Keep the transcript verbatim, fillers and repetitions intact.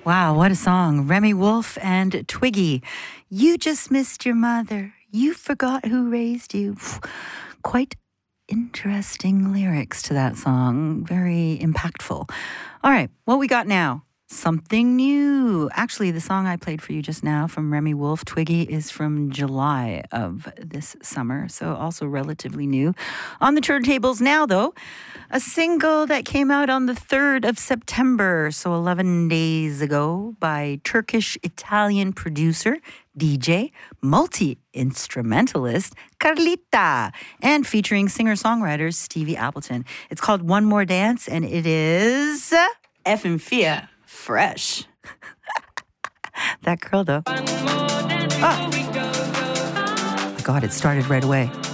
Wow, what a song. Remy Wolf and Twiggy. You just missed your mother. You forgot who raised you. Quite interesting lyrics to that song. Very impactful. All right, what we got now? Something new. Actually, the song I played for you just now from Remy Wolf, Twiggy, is from July of this summer, so also relatively new. On the turntables now, though, a single that came out on the third of September, so eleven days ago, by Turkish-Italian producer, D J, multi-instrumentalist Carlita, and featuring singer-songwriter Stevie Appleton. It's called One More Dance, and it is F M Fia Fresh. That girl, though. Oh. My God, it started right away.